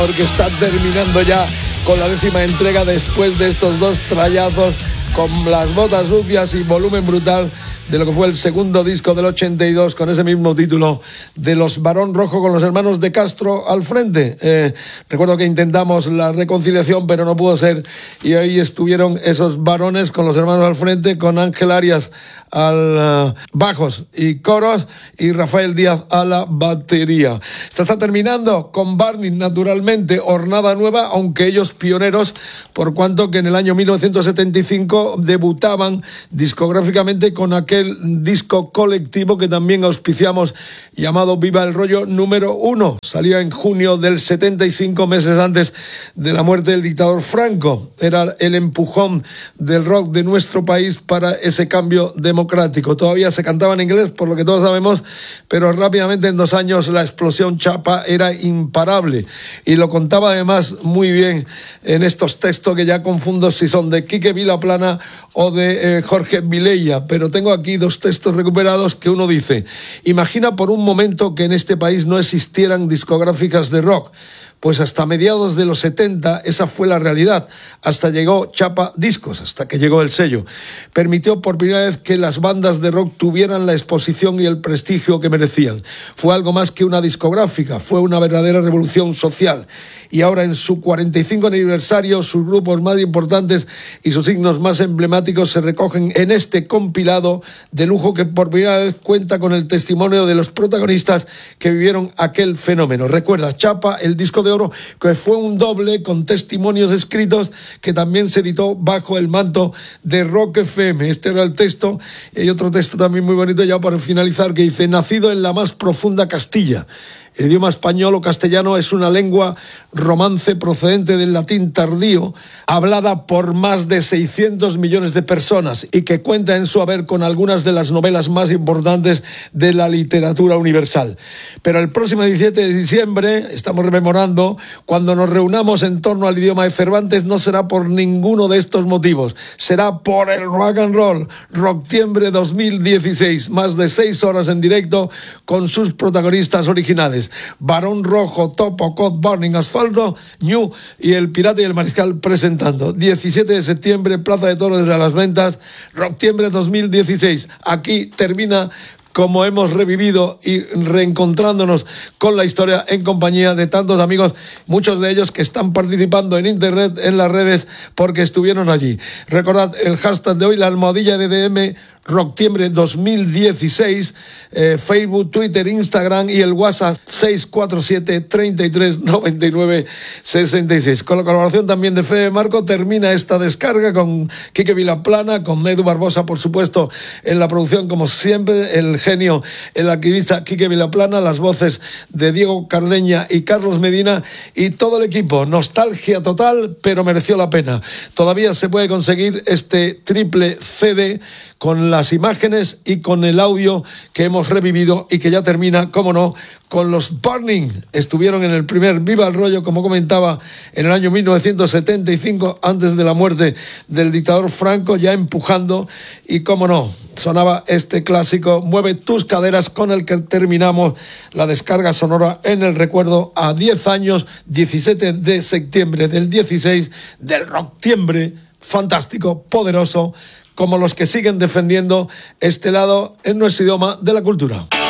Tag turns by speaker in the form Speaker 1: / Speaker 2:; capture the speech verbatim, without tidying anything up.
Speaker 1: Porque está terminando ya con la décima entrega después de estos dos trayazos con las botas sucias y volumen brutal de lo que fue el segundo disco del ochenta y dos con ese mismo título de los Barón Rojo con los hermanos de Castro al frente. Eh, recuerdo que intentamos la reconciliación pero no pudo ser y ahí estuvieron esos varones con los hermanos al frente, con Ángel Arias al uh, bajos y coros y Rafael Díaz a la batería. Esto está terminando con Burning, naturalmente, hornada nueva, aunque ellos pioneros, por cuanto que en el año mil novecientos setenta y cinco debutaban discográficamente con aquel disco colectivo que también auspiciamos llamado Viva el Rollo número uno. Salía en junio del setenta y cinco, meses antes de la muerte del dictador Franco. Era el empujón del rock de nuestro país para ese cambio democrático. democrático. Todavía se cantaba en inglés, por lo que todos sabemos, pero rápidamente en dos años la explosión chapa era imparable. Y lo contaba además muy bien en estos textos que ya confundo si son de Quique Vilaplana o de eh, Jorge Vilella, pero tengo aquí dos textos recuperados que uno dice: imagina por un momento que en este país no existieran discográficas de rock. Pues hasta mediados de los setenta esa fue la realidad, hasta llegó Chapa Discos, hasta que llegó el sello. Permitió por primera vez que las bandas de rock tuvieran la exposición y el prestigio que merecían. Fue algo más que una discográfica, fue una verdadera revolución social. Y ahora en su cuarenta y cinco aniversario, sus grupos más importantes y sus signos más emblemáticos se recogen en este compilado de lujo que por primera vez cuenta con el testimonio de los protagonistas que vivieron aquel fenómeno. Recuerda, Chapa, el disco de oro, que fue un doble con testimonios escritos que también se editó bajo el manto de Rock F M. Este era el texto. Y hay otro texto también muy bonito ya para finalizar que dice: nacido en la más profunda Castilla. El idioma español o castellano es una lengua romance procedente del latín tardío, hablada por más de seiscientos millones de personas y que cuenta en su haber con algunas de las novelas más importantes de la literatura universal. Pero el próximo diecisiete de diciembre, estamos rememorando, cuando nos reunamos en torno al idioma de Cervantes, no será por ninguno de estos motivos, será por el rock and roll. Rocktiembre dos mil dieciséis, más de seis horas en directo con sus protagonistas originales: Barón Rojo, Topo, Cod, Burning, Asfalto, Ñu y El Pirata y el Mariscal presentando. diecisiete de septiembre, Plaza de Toros de las Ventas, Rocktiembre dos mil dieciséis. Aquí termina como hemos revivido y reencontrándonos con la historia en compañía de tantos amigos, muchos de ellos que están participando en internet, en las redes, porque estuvieron allí. Recordad el hashtag de hoy, la almohadilla de D M, Rocktiembre dos mil dieciséis, eh, Facebook, Twitter, Instagram y el WhatsApp seis cuatro siete, treinta y tres, noventa y nueve, sesenta y seis. Con la colaboración también de Fede Marco termina esta descarga con Quique Vilaplana, con Edu Barbosa, por supuesto, en la producción, como siempre, el genio, el activista Quique Vilaplana, las voces de Diego Cardeña y Carlos Medina y todo el equipo. Nostalgia total, pero mereció la pena. Todavía se puede conseguir este triple C D con las imágenes y con el audio que hemos revivido y que ya termina, cómo no, con los Burning. Estuvieron en el primer Viva el Rollo, como comentaba, en el año mil novecientos setenta y cinco, antes de la muerte del dictador Franco, ya empujando, y cómo no, sonaba este clásico Mueve tus caderas, con el que terminamos la descarga sonora en el recuerdo a diez años, diecisiete de septiembre del dieciséis, del Rocktiembre fantástico, poderoso, como los que siguen defendiendo este lado en nuestro idioma de la cultura.